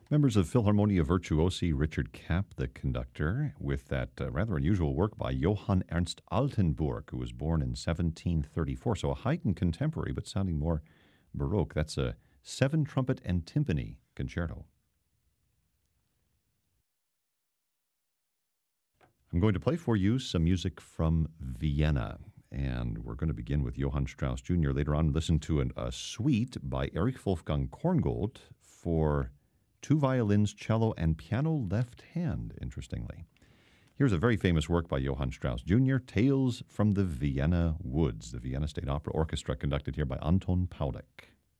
Members of Philharmonia Virtuosi, Richard Kapp, the conductor, with that rather unusual work by Johann Ernst Altenburg, who was born in 1734. So a heightened contemporary, but sounding more Baroque. That's a 7-trumpet and timpani concerto. I'm going to play for you some music from Vienna. And we're going to begin with Johann Strauss Jr. Later on, listen to a suite by Erich Wolfgang Korngold for 2 violins, cello, and piano left hand, interestingly. Here's a very famous work by Johann Strauss Jr., Tales from the Vienna Woods, the Vienna State Opera Orchestra, conducted here by Anton Paulek.